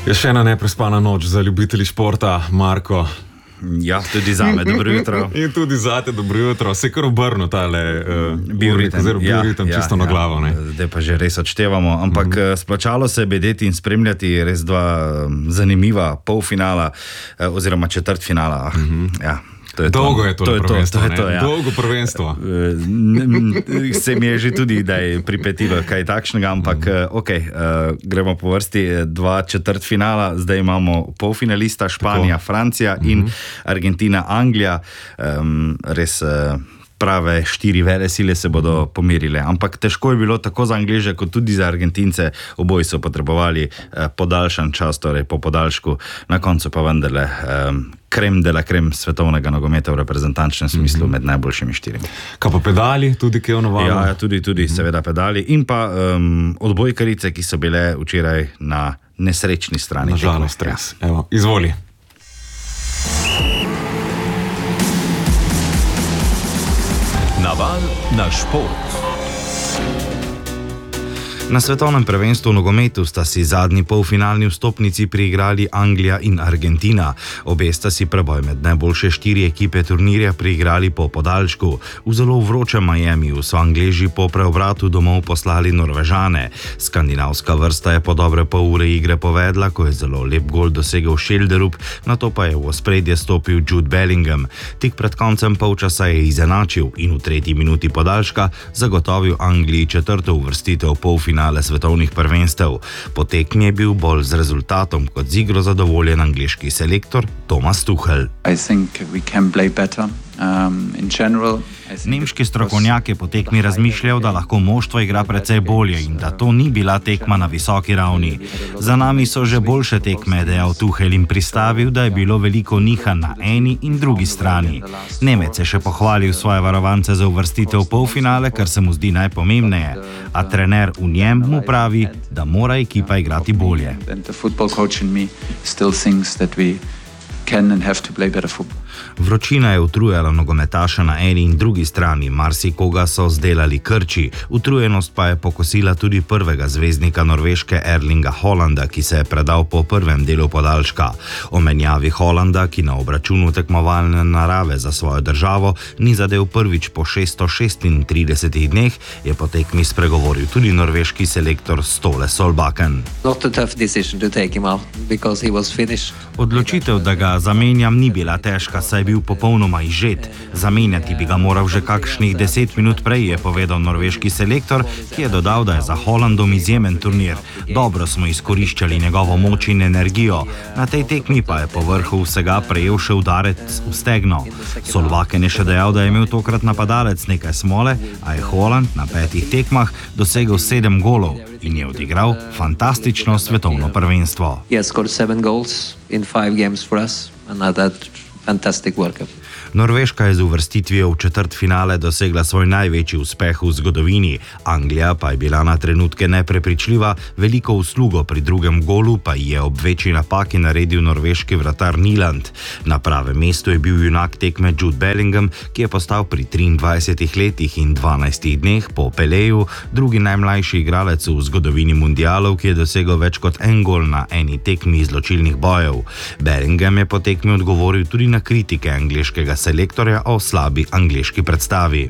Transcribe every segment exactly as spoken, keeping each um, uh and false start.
Je še ena neprespana noč za ljubitelji športa, Marko. Ja, tudi za me, dobro jutro. In tudi za te, dobro jutro. Se kar obrno tale uh, bioritem, zelo bioritem, ja, čisto ja, na glavo. Ne? Zdaj pa že res odštevamo, ampak mm-hmm. splačalo se bedeti in spremljati res dva zanimiva polfinala eh, oziroma četrtfinala. Mm-hmm. Ja. To je Dolgo to. je to, to, je prvenstvo, to, to, je to ja. Dolgo prvenstvo. Se mi je že tudi, da je pripetilo kaj takšnega, ampak mm. ok, uh, gremo po vrsti. Dva četrtfinala, zdaj imamo polfinalista, Španija, Tako. Francija mm-hmm. in Argentina, Anglija. Um, res uh, prave štiri vele sile se bodo pomirile, ampak težko je bilo tako za Angleže kot tudi za Argentince. Oboji so potrebovali uh, podaljšan čas, torej po podaljšku, na koncu pa vendarle um, krem de la krem svetovnega nogometa v reprezentančnem smislu mm-hmm. med najboljšimi štirimi. Kaj pa pedali, tudi kje onovalo? Ja, tudi, tudi mm-hmm. seveda pedali in pa um, odbojkarice, ki so bile včeraj na nesrečni strani. Nažalost, res. Evo, izvoli. Naval na šport. Na svetovnem prvenstvu v nogometu sta si zadnji polfinalni vstopnici priigrali Anglija in Argentina. Obe sta si preboj med najboljše štiri ekipe turnirja priigrali po podaljšku. V zelo vročem Miamiju so Angleži po preobratu domov poslali Norvežane. Skandinavska vrsta je po dobre pol ure igre povedla, ko je zelo lep gol dosegel Schjelderup, nato pa je v ospredje stopil Jude Bellingham. Tik pred koncem polčasa je izenačil in v tretji minuti podaljška zagotovil Angliji četrto uvrstitev polfinala finale svetovnih prvenstev. Po tekmi je bil bolj z rezultatom kot z igro zadovoljen angleški selektor Thomas Tuchel. Nemški strokovnjak je po tekmi razmišljal, da lahko moštvo igra precej bolje in da to ni bila tekma na visoki ravni. Za nami so že boljše tekme, dejal Tuchel in pristavil, da je bilo veliko nihanj na eni in drugi strani. Nemec je še pohvalil svoje varovance za uvrstitev v polfinale, kar se mu zdi najpomembneje, a trener v njem mu pravi, da mora ekipa igrati bolje. Vročina je utrujala nogometaša na eni in drugi strani, marsikoga so zdelali krči. Utrujenost pa je pokosila tudi prvega zvezdnika Norveške Erlinga Haalanda, ki se je predal po prvem delu podaljška. O menjavi Haalanda, ki na obračunu tekmovalne narave za svojo državo ni zadel prvič po šeststo šestintridesetih dneh, je po tekmi spregovoril tudi norveški selektor Ståle Solbakken. Odločitev, da ga zamenjam, ni bila težka, saj je bil popolnoma izžet. Zamenjati bi ga moral že kakšnih deset minut prej, je povedal norveški selektor, ki je dodal, da je za Haalandom izjemen turnir. Dobro smo izkoriščali njegovo moč in energijo. Na tej tekmi pa je po vrhu vsega prejel še udarec v stegno. Solbakken je še dejal, da je imel tokrat napadalec nekaj smole, a je Haaland na petih tekmah dosegel sedem golov in je odigral fantastično svetovno prvenstvo. In five games for us, and that fantastic work. Norveška je z uvrstitvijo v četrtfinale dosegla svoj največji uspeh v zgodovini. Anglija pa je bila na trenutke neprepričljiva, veliko uslugo pri drugem golu pa je ob večji napaki naredil norveški vratar Nyland. Na pravem mestu je bil junak tekme Jude Bellingham, ki je postal pri triindvajsetih letih in dvanajstih dneh po Peleju drugi najmlajši igralec v zgodovini mundialov, ki je dosegel več kot en gol na eni tekmi izločilnih bojev. Bellingham je po tekmi odgovoril tudi na kritike angleškega selektorja o slabi angleški predstavi.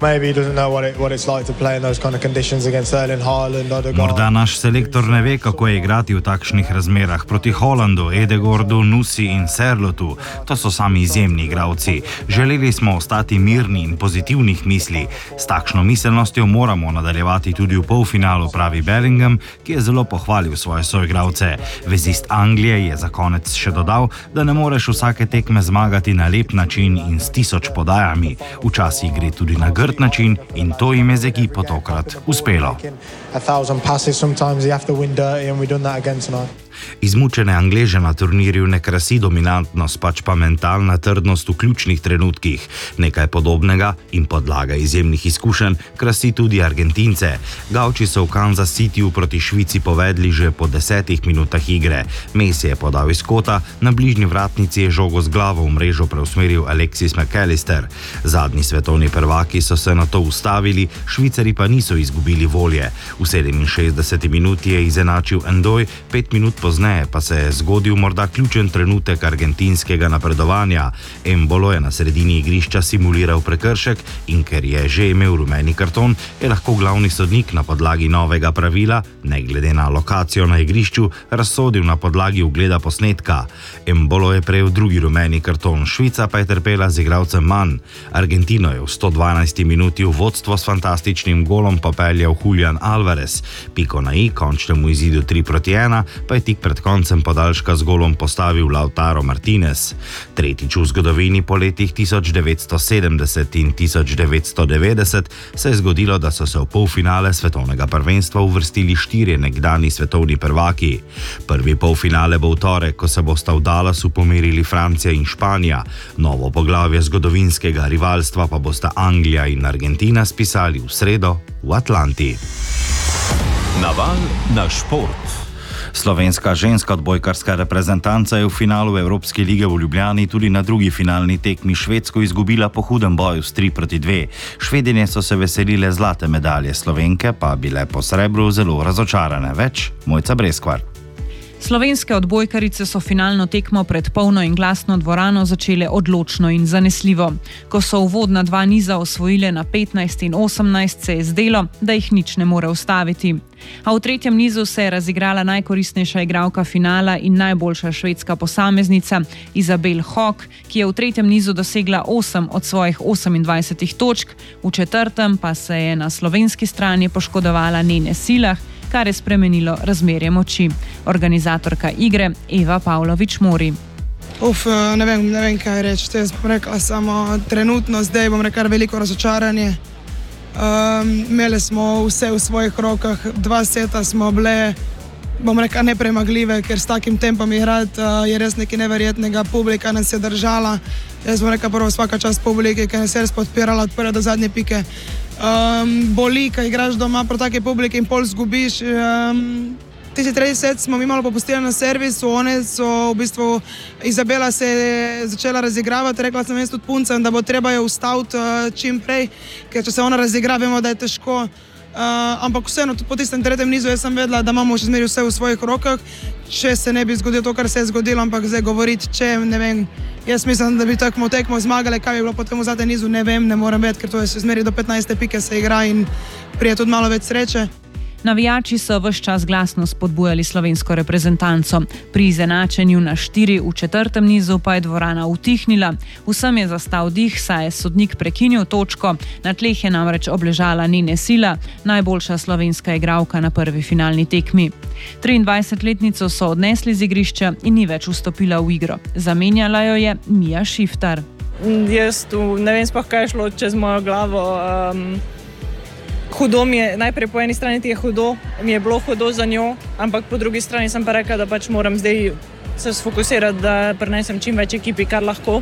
Morda naš selektor ne ve, kako je igrati v takšnih razmerah proti Haalandu, Edegordu, Nusi in Serlotu. To so sami izjemni igralci. Želeli smo ostati mirni in pozitivnih misli. S takšno miselnostjo moramo nadaljevati tudi v polfinalu, pravi Bellingham, ki je zelo pohvalil svoje soigralce. Vezist Anglije je za konec še dodal, da ne moreš vsake tekme zmagati na lep način in s tisoč podajami. Včasih gre tudi na grd način in to jim je z ekipo tokrat uspelo. Izmučene Angleže na turnirju ne krasi dominantnost, pač pa mentalna trdnost v ključnih trenutkih. Nekaj podobnega in podlaga izjemnih izkušenj krasi tudi Argentince. Gavči so v Kansas Cityju proti Švici povedli že po desetih minutah igre. Messi je podal iz kota, na bližnji vratnici je žogo z glavo v mrežo preusmeril Alexis McAllister. Zadnji svetovni prvaki so se na to ustavili, Švicari pa niso izgubili volje. V sedeminšestdeseti minuti je izenačil Endoj, pet minut pozneje pozneje pa se je zgodil morda ključen trenutek argentinskega napredovanja. Embolo je na sredini igrišča simuliral prekršek in ker je že imel rumeni karton, je lahko glavni sodnik na podlagi novega pravila, ne glede na lokacijo na igrišču, razsodil na podlagi ugleda posnetka. Embolo je prejel drugi rumeni karton, Švica pa je trpela z igralcem manj. Argentino je v sto dvanajsti minuti v vodstvo s fantastičnim golom popeljal Julian Alvarez. Piko na i končnemu izidu tri proti ena pa je tik pred koncem podaljška z golom postavil Lautaro Martinez. Tretjič v zgodovini po letih tisoč devetsto sedemdeset in tisoč devetsto devetdeset se je zgodilo, da so se v polfinale svetovnega prvenstva uvrstili štirje nekdani svetovni prvaki. Prvi polfinale bo v torek, ko se bosta v Dallasu pomerili Francija in Španija. Novo poglavje zgodovinskega rivalstva pa bosta Anglija in Argentina spisali v sredo v Atlanti. Naval na šport. Slovenska ženska odbojkarska reprezentanca je v finalu Evropske lige v Ljubljani tudi na drugi finalni tekmi Švedsko izgubila po hudem boju s tri proti dve. Švedinje so se veselile zlate medalje, Slovenke pa bile po srebru zelo razočarane. Več Mojca Breskvar. Slovenske odbojkarice so finalno tekmo pred polno in glasno dvorano začele odločno in zanesljivo. Ko so uvodna dva niza osvojile na petnajst in osemnajst, se je zdelo, da jih nič ne more ustaviti. A v tretjem nizu se je razigrala najkoristnejša igralka finala in najboljša švedska posameznica Izabel Hock, ki je v tretjem nizu dosegla osem od svojih osemindvajsetih točk, v četrtem pa se je na slovenski strani poškodovala Nene Silah, kar je spremenilo razmerje moči. Organizatorka igre Eva Pavlović-Mori. Uf, ne vem, ne vem kaj reči. Jaz bom rekla samo trenutno, zdaj bom rekla veliko razočaranje. Um, imeli smo vse v svojih rokah, dva seta smo bile, bom rekla, nepremagljive, ker s takim tempom igrati uh, je res nekaj neverjetnega. Publika nas je držala. Jaz bom rekla prvo svaka čast publiki, ki nas je res podpirala od prve do zadnje pike. Um, boli, kaj igraš doma pro take publike in pol zgubiš. Um, tisti tretji set smo mi malo popustili na servisu, one so v bistvu, Izabela se je začela razigravati, rekla sem jaz tudi puncem, da bo treba jo ustaviti uh, čim prej, ker če se ona razigra, vemo, da je težko. Uh, ampak vseeno, po tistem tretjem nizu jaz sem vedela, da imamo še zmeraj vse v svojih rokah, če se ne bi zgodilo to, kar se je zgodilo, ampak zdaj govoriti, če, ne vem, jaz mislim, da bi tekmo tekmo zmagali, kaj bi bilo potem v zadnjem nizu, ne vem, ne morem vedeti, ker to je še zmeraj do petnajste pike se igra in prije tudi malo več sreče. Navijači so ves čas glasno spodbujali slovensko reprezentanco. Pri izenačenju na štiri v četrtem nizu pa je dvorana utihnila. Vsem je zastal dih, saj je sodnik prekinil točko. Na tleh je namreč obležala Nene Sila, najboljša slovenska igralka na prvi finalni tekmi. triindvajsetletnico so odnesli z igrišča in ni več vstopila v igro. Zamenjala jo je Mija Šiftar. Jaz tu ne vem sploh, kaj je šlo čez mojo glavo. Um... Hudo mi je, najprej po eni strani ti je hudo, mi je bilo hudo za njo, ampak po drugi strani sem pa rekla, da pač moram zdaj se sfokusirati, da prinesem čim več ekipi, kar lahko.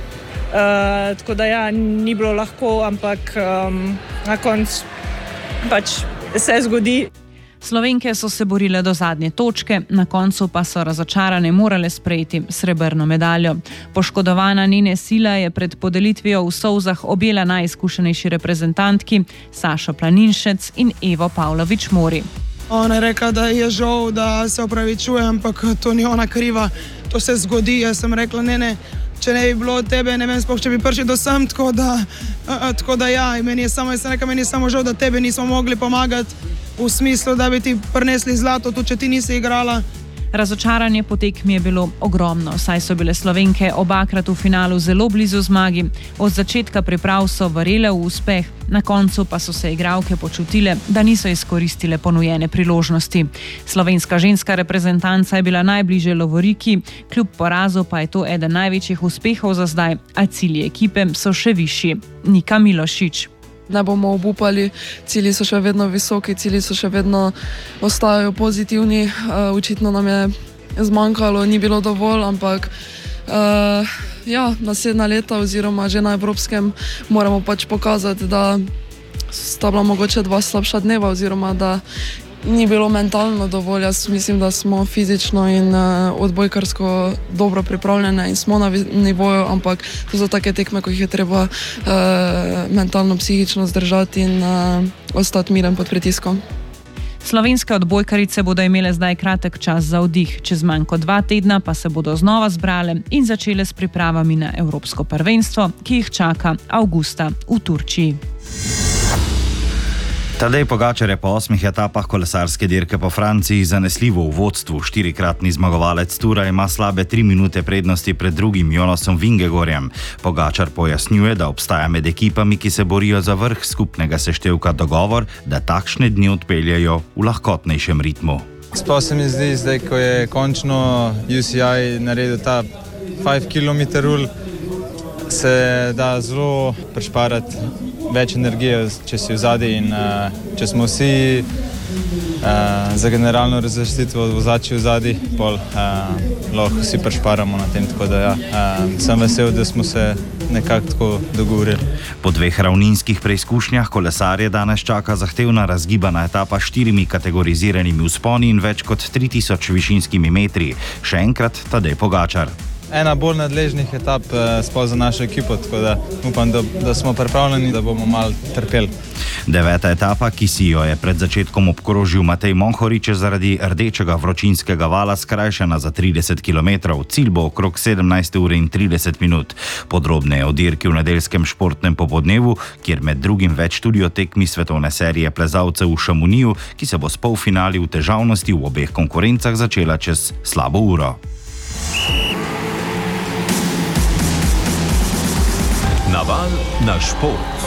Uh, tako da ja, ni bilo lahko, ampak um, na koncu pač se zgodi. Slovenke so se borile do zadnje točke, na koncu pa so razočarane morale sprejeti srebrno medaljo. Poškodovana Nene Sila je pred podelitvijo v solzah objela najizkušenejši reprezentantki Sašo Planinšec in Evo Pavlović-Mori. Ona je rekla, da je žal, da se opravičuje, ampak to ni ona kriva. To se zgodi, jaz sem rekla, ne, ne, če ne bi bilo tebe, ne vem sploh, če bi prišli do sem, tako da, uh, tako da ja, meni je samo, jaz sem rekla, meni je samo žal, da tebe nismo mogli pomagati, v smislu, da bi ti prinesli zlato, tudi če ti nisi igrala. Razočaranje po tekmi je bilo ogromno, saj so bile Slovenke obakrat v finalu zelo blizu zmagi. Od začetka priprav so verjele v uspeh, na koncu pa so se igralke počutile, da niso izkoristile ponujene priložnosti. Slovenska ženska reprezentanca je bila najbližje lovoriki, kljub porazu pa je to eden največjih uspehov za zdaj, a cilji ekipe so še višji. Nika Milošič. Ne bomo obupali, cilji so še vedno visoki, cilji so še vedno ostajajo pozitivni. Uh, očitno nam je zmanjkalo, ni bilo dovolj, ampak uh, ja, naslednja leta oziroma že na evropskem moramo pač pokazati, da sta bila mogoče dva slabša dneva oziroma da ni bilo mentalno dovolj. Jaz mislim, da smo fizično in uh, odbojkarsko dobro pripravljene in smo na nivoju, ampak to so take tekme, ko jih je treba uh, mentalno, psihično zdržati in uh, ostati miren pod pritiskom. Slovenske odbojkarice bodo imele zdaj kratek čas za oddih, čez manj kot dva tedna pa se bodo znova zbrale in začele s pripravami na Evropsko prvenstvo, ki jih čaka avgusta v Turčiji. Tadej Pogačar je po osmih etapah kolesarske dirke po Franciji zanesljivo v vodstvu. Štirikratni zmagovalec tura ima slabe tri minute prednosti pred drugim Jonasom Vingegorjem. Pogačar pojasnjuje, da obstaja med ekipami, ki se borijo za vrh skupnega seštevka, dogovor, da takšne dni odpeljajo v lahkotnejšem ritmu. Sploh se mi zdi, zdaj, ko je končno U C I naredil ta pet kilometrov rule, se da zelo prišparati več energije, če si v zadnji in uh, če smo vsi uh, za generalno razvrstitev vozači v zadnji, pol uh, lahko vsi prišparamo na tem. Tako da ja, uh, sem vesel, da smo se nekako tako dogovorili. Po dveh ravninskih preizkušnjah kolesarje danes čaka zahtevna razgibana etapa s štirimi kategoriziranimi vzponi in več kot tri tisoč višinskimi metri. Še enkrat Tadej Pogačar. Ena bolj nadležnih etap eh, sploh za našo ekipo, tako da upam, da, da smo pripravljeni, da bomo malo trpeli. Deveta etapa, ki si jo je pred začetkom obkrožil Matej Monhorič, je zaradi rdečega vročinskega vala skrajšana za trideset kilometrov. Cilj bo okrog sedemnajste ure in trideset minut. Podrobneje o dirki v nedeljskem športnem popodnevu, kjer med drugim več tudi o tekmi svetovne serije plezalcev v Šamoniju, ki se bo s polfinali v težavnosti v obeh konkurencah začela čez slabo uro. Naval na šport.